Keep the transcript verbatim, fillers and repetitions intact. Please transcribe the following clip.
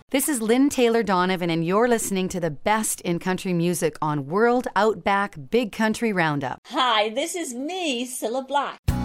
This is Lynn Taylor Donovan, and you're listening to the best in country music on World Outback Big Country Roundup. Hi, this is me, Cilla Black.